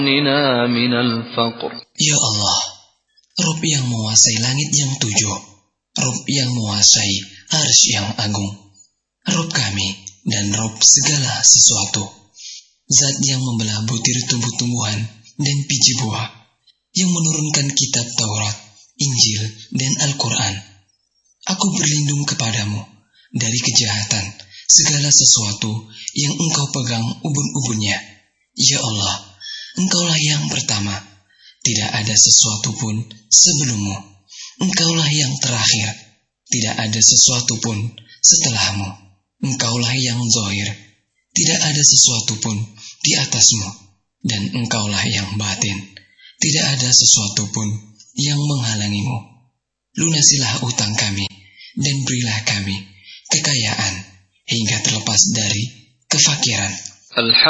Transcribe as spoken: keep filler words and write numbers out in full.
من الفقر. Ya Allah, Rabb yang menguasai langit yang tujuh, Rabb yang menguasai arsy yang agung, Rabb kami dan Rabb segala sesuatu, Zat yang membelah butir tumbuh-tumbuhan dan biji buah, yang menurunkan kitab Taurat, Injil, dan Al-Quran. Aku berlindung kepadamu dari kejahatan segala sesuatu yang engkau pegang ubun-ubunnya. Ya Allah, engkaulah yang pertama, tidak ada sesuatu pun sebelummu. Engkaulah yang terakhir, tidak ada sesuatu pun setelahmu. Engkaulah yang zahir, tidak ada sesuatu pun di atasmu. Dan engkaulah yang batin, tidak ada sesuatu pun yang menghalangimu. Lunasilah utang kami dan berilah kami kekayaan hingga terlepas dari kefakiran.